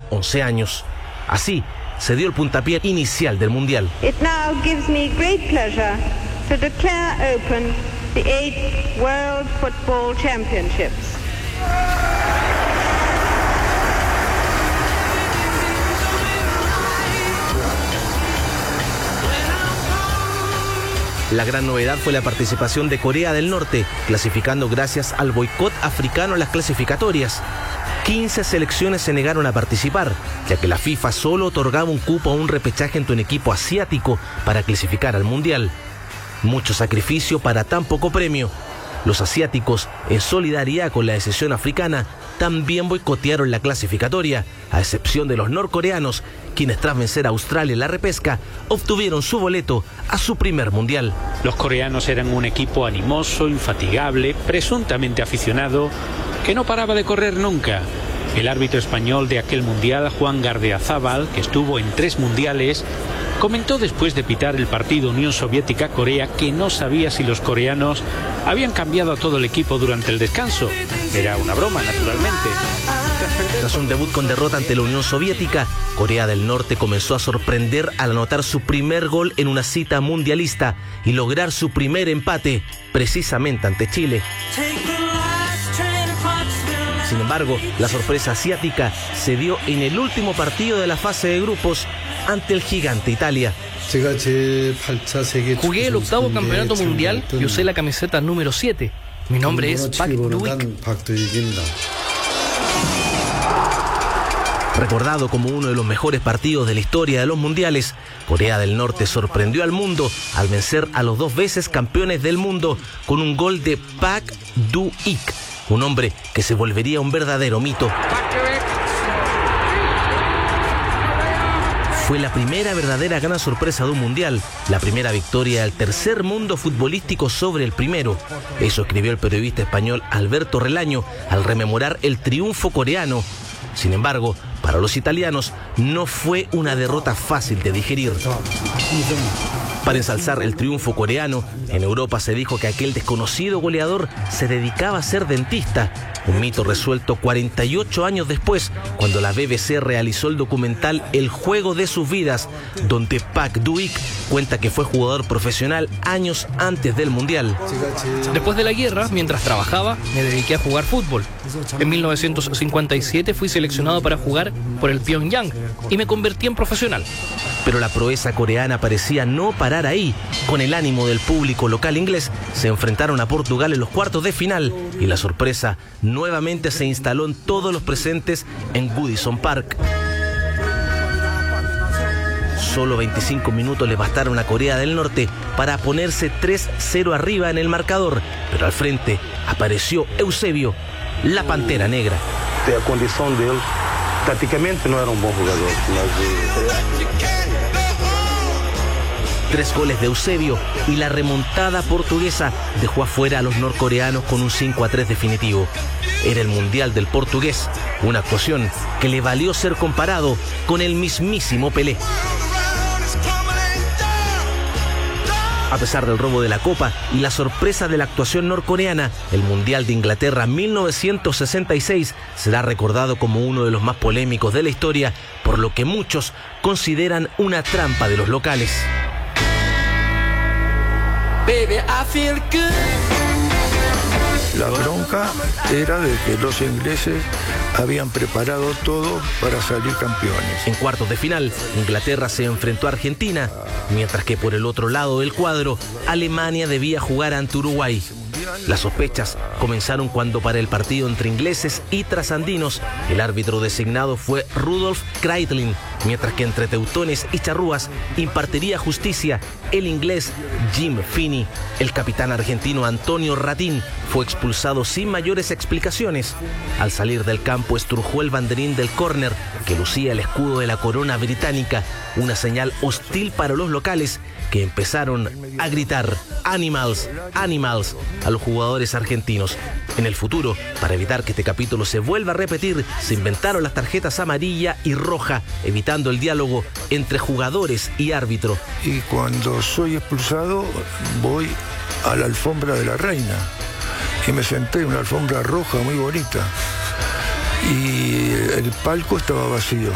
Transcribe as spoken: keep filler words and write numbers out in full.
once años. Así se dio el puntapié inicial del Mundial. It now gives me great pleasure to declare open the eighth World Football Championships. La gran novedad fue la participación de Corea del Norte, clasificando gracias al boicot africano a las clasificatorias. quince selecciones se negaron a participar, ya que la FIFA solo otorgaba un cupo a un repechaje entre un equipo asiático para clasificar al Mundial. Mucho sacrificio para tan poco premio. Los asiáticos, en solidaridad con la decisión africana, también boicotearon la clasificatoria, a excepción de los norcoreanos, quienes tras vencer a Australia en la repesca, obtuvieron su boleto a su primer Mundial. Los coreanos eran un equipo animoso, infatigable, presuntamente aficionado, que no paraba de correr nunca. El árbitro español de aquel Mundial, Juan Gardeazábal, que estuvo en tres mundiales, comentó después de pitar el partido Unión Soviética-Corea que no sabía si los coreanos habían cambiado a todo el equipo durante el descanso. Era una broma, naturalmente. Tras un debut con derrota ante la Unión Soviética, Corea del Norte comenzó a sorprender al anotar su primer gol en una cita mundialista y lograr su primer empate, precisamente ante Chile. Sin embargo, la sorpresa asiática se dio en el último partido de la fase de grupos ante el gigante Italia. Jugué el octavo campeonato mundial y usé la camiseta número siete. Mi nombre es Pak Du-ik. Recordado como uno de los mejores partidos de la historia de los mundiales, Corea del Norte sorprendió al mundo al vencer a los dos veces campeones del mundo con un gol de Pak Du-ik, un hombre que se volvería un verdadero mito. Fue la primera verdadera gran sorpresa de un mundial, la primera victoria del tercer mundo futbolístico sobre el primero. Eso escribió el periodista español Alberto Relaño al rememorar el triunfo coreano. Sin embargo, para los italianos no fue una derrota fácil de digerir. Para ensalzar el triunfo coreano, en Europa se dijo que aquel desconocido goleador se dedicaba a ser dentista, un mito resuelto cuarenta y ocho años después, cuando la B B C realizó el documental El juego de sus vidas, donde Pak Du-ik cuenta que fue jugador profesional años antes del Mundial. Después de la guerra, mientras trabajaba, me dediqué a jugar fútbol. En mil novecientos cincuenta y siete fui seleccionado para jugar por el Pyongyang y me convertí en profesional. Pero la proeza coreana parecía no parar ahí. Con el ánimo del público local inglés, se enfrentaron a Portugal en los cuartos de final y la sorpresa nuevamente se instaló en todos los presentes en Goodison Park. Solo veinticinco minutos le bastaron a Corea del Norte para ponerse tres cero arriba en el marcador, pero al frente apareció Eusebio, la Pantera Negra. La condición de él tácticamente no era un buen jugador. Tres goles de Eusebio y la remontada portuguesa dejó afuera a los norcoreanos con un cinco a tres definitivo. Era el Mundial del portugués, una actuación que le valió ser comparado con el mismísimo Pelé. A pesar del robo de la Copa y la sorpresa de la actuación norcoreana, el Mundial de Inglaterra mil novecientos sesenta y seis será recordado como uno de los más polémicos de la historia, por lo que muchos consideran una trampa de los locales. La bronca era de que los ingleses habían preparado todo para salir campeones. En cuartos de final, Inglaterra se enfrentó a Argentina, mientras que por el otro lado del cuadro, Alemania debía jugar ante Uruguay. Las sospechas comenzaron cuando para el partido entre ingleses y trasandinos, el árbitro designado fue Rudolf Kreitlin, mientras que entre teutones y charrúas impartiría justicia el inglés Jim Finney. El capitán argentino Antonio Ratín fue expulsado sin mayores explicaciones. Al salir del campo estrujó el banderín del córner que lucía el escudo de la corona británica, una señal hostil para los locales que empezaron a gritar "Animals, animals" a los jugadores argentinos. En el futuro, para evitar que este capítulo se vuelva a repetir, se inventaron las tarjetas amarilla y roja, evitando el diálogo entre jugadores y árbitro. Y cuando soy expulsado, voy a la alfombra de la reina. Y me senté en una alfombra roja muy bonita. Y el palco estaba vacío.